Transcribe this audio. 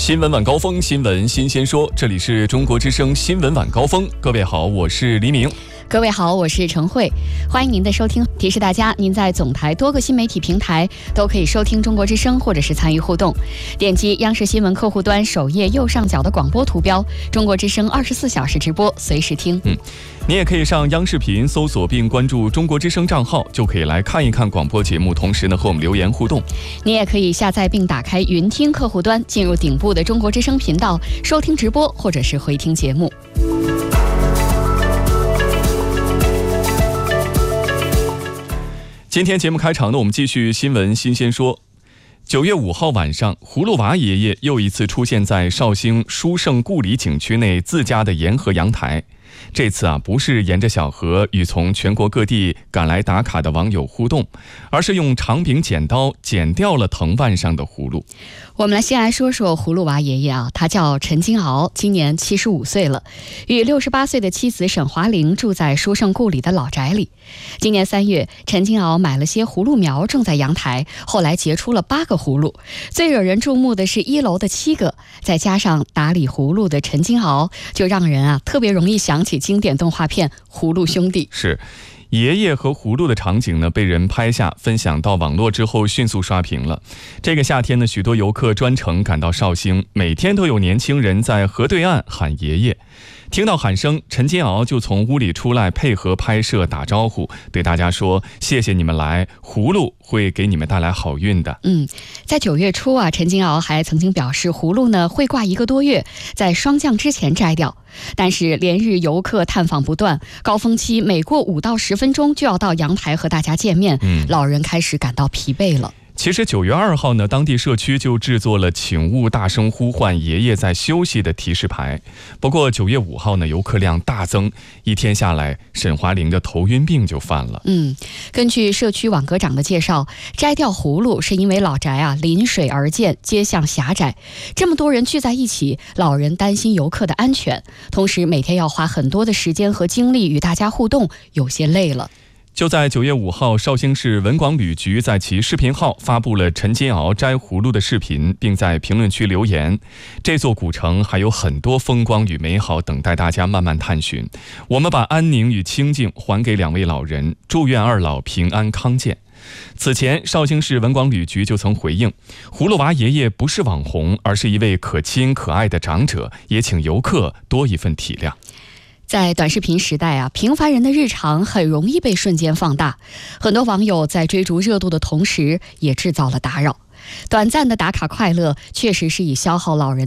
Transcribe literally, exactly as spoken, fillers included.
新闻晚高峰，新闻新鲜说，这里是中国之声新闻晚高峰。各位好，我是黎明。 各位好，我是陈慧，欢迎您的收听。提示大家，您在总台多个新媒体平台都可以收听中国之声，或者是参与互动。点击央视新闻客户端首页右上角的广播图标，中国之声二十四小时直播，随时听。 嗯，你也可以上央视频搜索并关注中国之声账号，就可以来看一看广播节目，同时呢和我们留言互动。 你也可以下载并打开云听客户端，进入顶部的中国之声频道，收听直播或者是回听节目。 今天节目开场呢，我们继续新闻新鲜说。九月五号晚上，葫芦娃爷爷又一次出现在绍兴书圣故里景区内自家的沿河阳台。这次啊，不是沿着小河与从全国各地赶来打卡的网友互动，而是用长柄剪刀剪掉了藤蔓上的葫芦。 我们来先来说说葫芦娃爷爷啊，他叫陈金鳌，今年七十五岁了，与六十八岁的妻子沈华玲住在书圣故里的老宅里。今年三月，陈金鳌买了些葫芦苗种在阳台，后来结出了八个葫芦。最惹人注目的是一楼的七个，再加上打理葫芦的陈金鳌，就让人啊特别容易想起经典动画片《葫芦兄弟》。 是。爷爷和葫芦的场景呢，被人拍下分享到网络之后迅速刷屏了。这个夏天呢，许多游客专程赶到绍兴，每天都有年轻人在河对岸喊爷爷。听到喊声，陈金鳌就从屋里出来配合拍摄打招呼，对大家说：谢谢你们来，葫芦会给你们带来好运的。 嗯，在九月初啊，陈金鳌还曾经表示，葫芦呢会挂一个多月，在霜降之前摘掉。但是连日游客探访不断，高峰期每过五到十分钟就要到阳台和大家见面，嗯、老人开始感到疲惫了。 其实九月二号呢，当地社区就制作了请勿大声呼唤爷爷在休息的提示牌。不过九月五号呢，游客量大增，一天下来，沈华玲的头晕病就犯了。 嗯，根据社区网格长的介绍，摘掉葫芦是因为老宅啊临水而建，街巷狭窄，这么多人聚在一起，老人担心游客的安全，同时每天要花很多的时间和精力与大家互动，有些累了。 就在九月五号，绍兴市文广旅局在其视频号发布了陈金鳌摘葫芦的视频，并在评论区留言：这座古城还有很多风光与美好等待大家慢慢探寻，我们把安宁与清静还给两位老人，祝愿二老平安康健。此前，绍兴市文广旅局就曾回应，葫芦娃爷爷不是网红，而是一位可亲可爱的长者，也请游客多一份体谅。 在短视频时代啊，平凡人的日常很容易被瞬间放大，很多网友在追逐热度的同时，也制造了打扰。短暂的打卡快乐，确实是以消耗老人